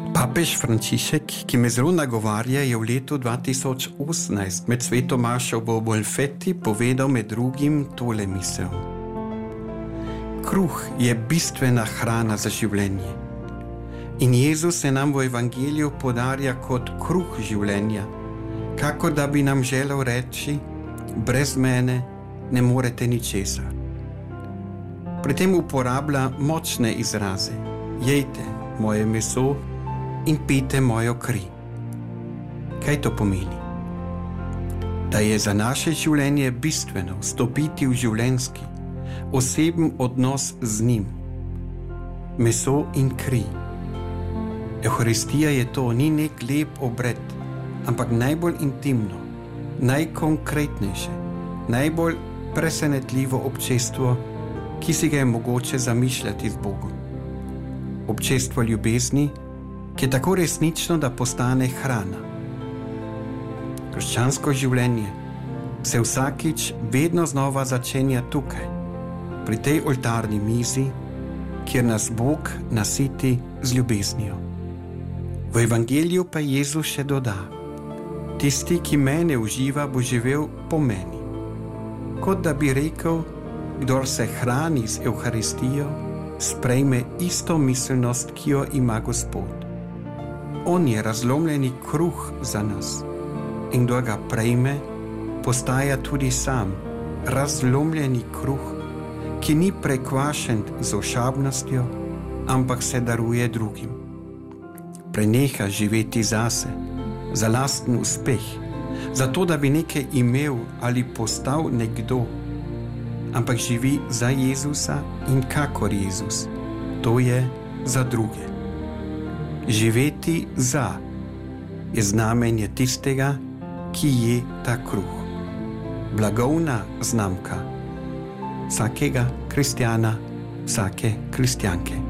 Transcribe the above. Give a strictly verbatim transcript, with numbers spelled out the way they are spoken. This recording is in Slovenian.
Papež Frančišek, ki me zelo nagovarja, je v letu dva tisoč osemnajst med sveto mašo v Bolfetti povedal med drugim tole misel. Kruh je bistvena hrana za življenje. In Jezus se nam v evangeliju podarja kot kruh življenja, kakor da bi nam želel reči, brez mene ne morete ničesar. Pri tem uporablja močne izraze. Jejte moje meso in pijte mojo kri. Kaj to pomeni? Da je za naše življenje bistveno vstopiti v življenjski, oseben odnos z njim. Meso in kri. Evharistija je to, ni nek lep obred, ampak najbolj intimno, najkonkretnejše, najbolj presenetljivo občestvo, ki si ga je mogoče zamišljati z Bogom. Občestvo ljubezni, ki je tako resnično, da postane hrana. Krščansko življenje se vsakič vedno znova začenja tukaj, pri tej oltarni mizi, kjer nas Bog nasiti z ljubeznijo. V evangeliju pa Jezus še doda: tisti, ki mene uživa, bo živel po meni. Kot da bi rekel, kdor se hrani z Evharistijo, sprejme isto miselnost, ki jo ima Gospod. On je razlomljeni kruh za nas in kdor ga prejme, postaja tudi sam razlomljeni kruh, ki ni prekvašen z ošabnostjo, ampak se daruje drugim. Preneha živeti zase, za lasten uspeh, zato da bi nekaj imel ali postal nekdo, ampak živi za Jezusa in kakor Jezus, to je za druge. Živeti za je znamenje tistega, ki je ta kruh. Blagovna znamka vsakega kristjana, vsake kristjanke.